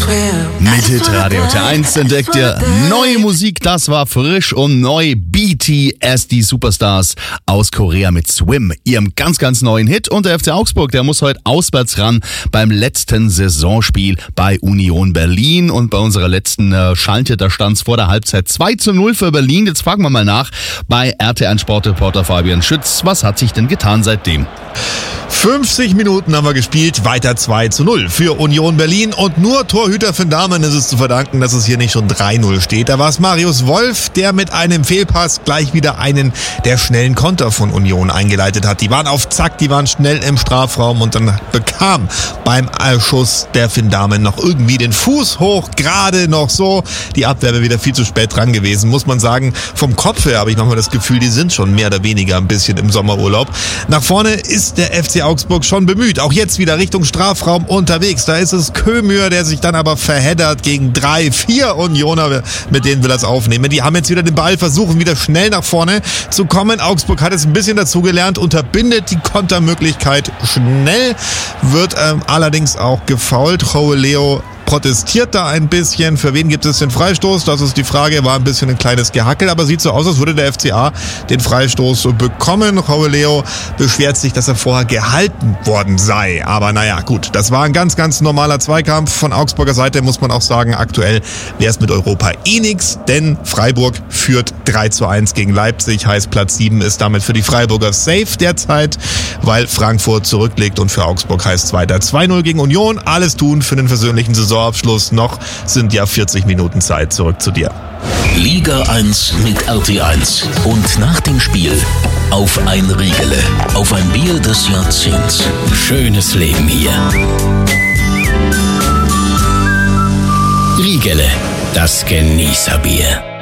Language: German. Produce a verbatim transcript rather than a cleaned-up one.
Mit Hitradio T eins entdeckt ihr neue Musik, das war frisch und neu. B T S, die Superstars aus Korea mit Swim, ihrem ganz, ganz neuen Hit. Und der F C Augsburg, der muss heute auswärts ran beim letzten Saisonspiel bei Union Berlin. Und bei unserer letzten äh, Schalte, da stand es vor der Halbzeit zwei zu null für Berlin. Jetzt fragen wir mal nach bei R T eins Sportreporter Fabian Schütz. Was hat sich denn getan seitdem? fünfzig Minuten haben wir gespielt, weiter zwei zu null für Union Berlin und nur Torhüter Finn Dahmen ist es zu verdanken, dass es hier nicht schon drei null steht. Da war es Marius Wolf, der mit einem Fehlpass gleich wieder einen der schnellen Konter von Union eingeleitet hat. Die waren auf Zack, die waren schnell im Strafraum und dann bekam beim Schuss der Finn Dahmen noch irgendwie den Fuß hoch, gerade noch so. Die Abwehr wäre wieder viel zu spät dran gewesen, muss man sagen. Vom Kopf her habe ich manchmal das Gefühl, die sind schon mehr oder weniger ein bisschen im Sommerurlaub. Nach vorne ist der F C Augsburg schon bemüht. Auch jetzt wieder Richtung Strafraum unterwegs. Da ist es Kömür, der sich dann aber verheddert gegen drei, vier Unioner, mit denen will er es aufnehmen. Die haben jetzt wieder den Ball, versuchen wieder schnell nach vorne zu kommen. Augsburg hat jetzt ein bisschen dazugelernt, unterbindet die Kontermöglichkeit schnell, wird ähm, allerdings auch gefoult. Joe Leo protestiert da ein bisschen. Für wen gibt es den Freistoß? Das ist die Frage. War ein bisschen ein kleines Gehackel, aber sieht so aus, als würde der F C A den Freistoß bekommen. Raul Leo beschwert sich, dass er vorher gehalten worden sei. Aber naja, gut. Das war ein ganz, ganz normaler Zweikampf. Von Augsburger Seite muss man auch sagen, aktuell wäre es mit Europa eh nix, denn Freiburg führt drei zu eins gegen Leipzig. Heißt, Platz sieben ist damit für die Freiburger safe derzeit, weil Frankfurt zurückliegt und für Augsburg heißt es weiter zwei null gegen Union. Alles tun für den versöhnlichen Saison. Abschluss noch sind ja vierzig Minuten Zeit. Zurück zu dir. Liga eins mit R T eins. Und nach dem Spiel auf ein Riegele. Auf ein Bier des Jahrzehnts. Schönes Leben hier. Riegele, das Genießerbier.